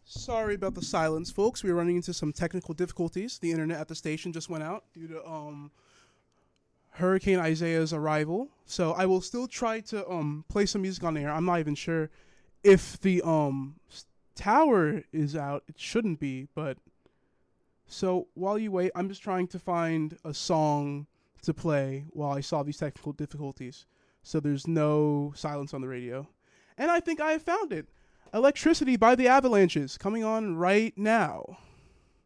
Sorry about the silence, folks. We were running into some technical difficulties. The internet at the station just went out due to Hurricane Isaiah's arrival. So I will still try to play some music on air. I'm not even sure if the tower is out. It shouldn't be, but so while you wait, I'm just trying to find a song to play while I solve these technical difficulties. So there's no silence on the radio. And I think I have found it. Electricity by the Avalanches, coming on right now.